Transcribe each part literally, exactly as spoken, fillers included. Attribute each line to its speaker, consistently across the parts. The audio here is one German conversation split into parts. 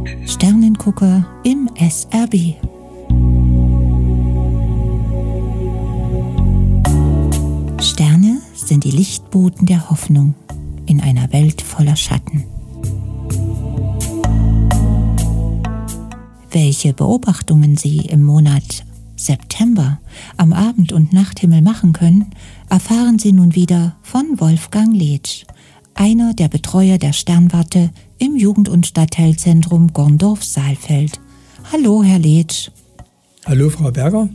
Speaker 1: Sternengucker im S R B. Sterne sind die Lichtboten der Hoffnung in einer Welt voller Schatten. Welche Beobachtungen Sie im Monat September am Abend- und Nachthimmel machen können, erfahren Sie nun wieder von Wolfgang Letsch, einer der Betreuer der Sternwarte im Jugend- und Stadtteilzentrum Gorndorf-Saalfeld. Hallo, Herr Letsch.
Speaker 2: Hallo, Frau Berger.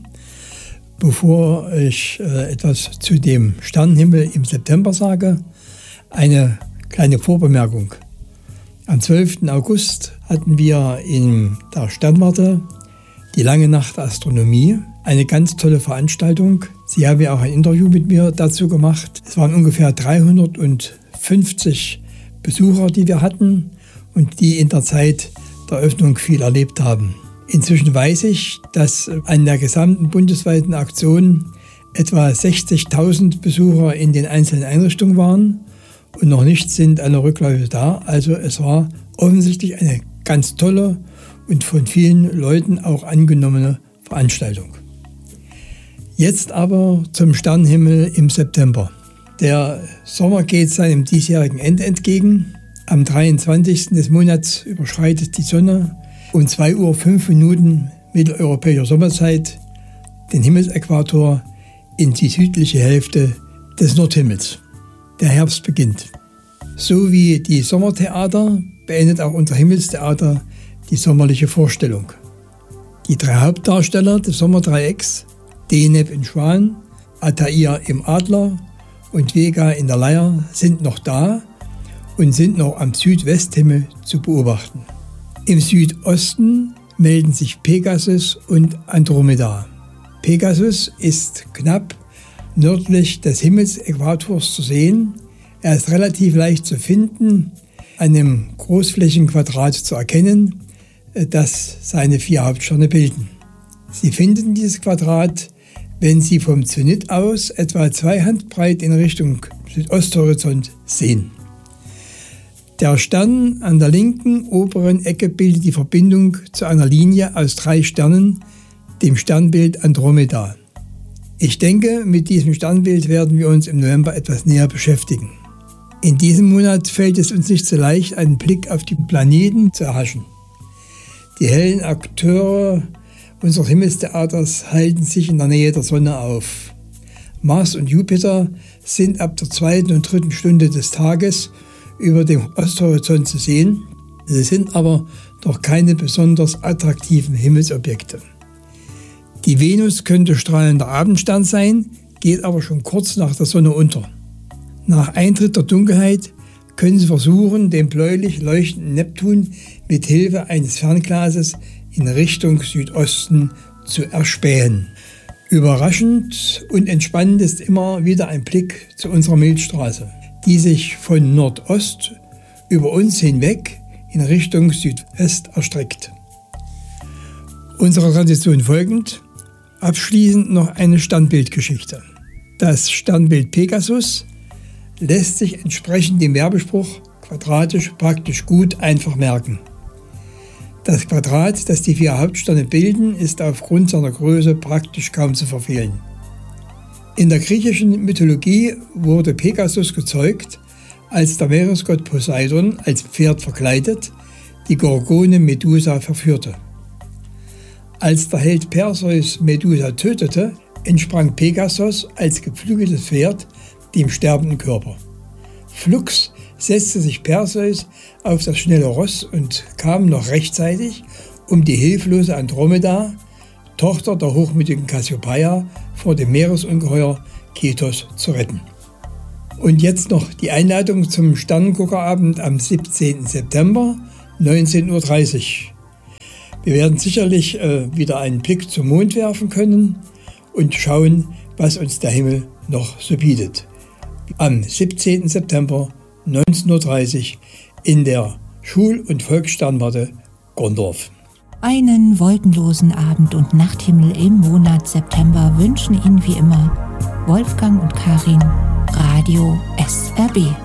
Speaker 2: Bevor ich äh, etwas zu dem Sternenhimmel im September sage, eine kleine Vorbemerkung. Am zwölften August hatten wir in der Sternwarte die lange Nacht der Astronomie, eine ganz tolle Veranstaltung. Sie haben ja auch ein Interview mit mir dazu gemacht. Es waren ungefähr dreihundertfünfzig Besucher, die wir hatten und die in der Zeit der Öffnung viel erlebt haben. Inzwischen weiß ich, dass an der gesamten bundesweiten Aktion etwa sechzigtausend Besucher in den einzelnen Einrichtungen waren und noch nicht sind alle Rückläufe da. Also es war offensichtlich eine ganz tolle und von vielen Leuten auch angenommene Veranstaltung. Jetzt aber zum Sternenhimmel im September. Der Sommer geht seinem diesjährigen Ende entgegen. Am dreiundzwanzigsten des Monats überschreitet die Sonne um zwei Uhr fünf Minuten mitteleuropäischer Sommerzeit den Himmelsäquator in die südliche Hälfte des Nordhimmels. Der Herbst beginnt. So wie die Sommertheater beendet auch unser Himmelstheater die sommerliche Vorstellung. Die drei Hauptdarsteller des Sommerdreiecks, Deneb in Schwan, Altair im Adler und Vega in der Leier, sind noch da und sind noch am Südwesthimmel zu beobachten. Im Südosten melden sich Pegasus und Andromeda. Pegasus ist knapp nördlich des Himmelsäquators zu sehen. Er ist relativ leicht zu finden, an einem großflächigen Quadrat zu erkennen, das seine vier Hauptsterne bilden. Sie finden dieses Quadrat, wenn Sie vom Zenit aus etwa zwei Handbreit in Richtung Südosthorizont sehen. Der Stern an der linken oberen Ecke bildet die Verbindung zu einer Linie aus drei Sternen, dem Sternbild Andromeda. Ich denke, mit diesem Sternbild werden wir uns im November etwas näher beschäftigen. In diesem Monat fällt es uns nicht so leicht, einen Blick auf die Planeten zu erhaschen. Die hellen Akteure unseres Himmelstheaters halten sich in der Nähe der Sonne auf. Mars und Jupiter sind ab der zweiten und dritten Stunde des Tages über dem Osthorizont zu sehen. Sie sind aber doch keine besonders attraktiven Himmelsobjekte. Die Venus könnte strahlender Abendstern sein, geht aber schon kurz nach der Sonne unter. Nach Eintritt der Dunkelheit können Sie versuchen, den bläulich leuchtenden Neptun mit Hilfe eines Fernglases in Richtung Südosten zu erspähen. Überraschend und entspannend ist immer wieder ein Blick zu unserer Milchstraße, die sich von Nordost über uns hinweg in Richtung Südwest erstreckt. Unserer Tradition folgend, abschließend noch eine Sternbildgeschichte. Das Sternbild Pegasus lässt sich entsprechend dem Werbespruch quadratisch praktisch gut einfach merken. Das Quadrat, das die vier Hauptsterne bilden, ist aufgrund seiner Größe praktisch kaum zu verfehlen. In der griechischen Mythologie wurde Pegasus gezeugt, als der Meeresgott Poseidon als Pferd verkleidet die Gorgone Medusa verführte. Als der Held Perseus Medusa tötete, entsprang Pegasus als geflügeltes Pferd dem sterbenden Körper. Flugs setzte sich Perseus auf das schnelle Ross und kam noch rechtzeitig, um die hilflose Andromeda, Tochter der hochmütigen Kassiopeia, vor dem Meeresungeheuer Ketos zu retten. Und jetzt noch die Einladung zum Sternenguckerabend am siebzehnten September, neunzehn Uhr dreißig. Wir werden sicherlich äh, wieder einen Blick zum Mond werfen können und schauen, was uns der Himmel noch so bietet. Am siebzehnten September, neunzehn Uhr dreißig in der Schul- und Volkssternwarte Gorndorf.
Speaker 1: Einen wolkenlosen Abend- und Nachthimmel im Monat September wünschen Ihnen wie immer Wolfgang und Karin, Radio S R B.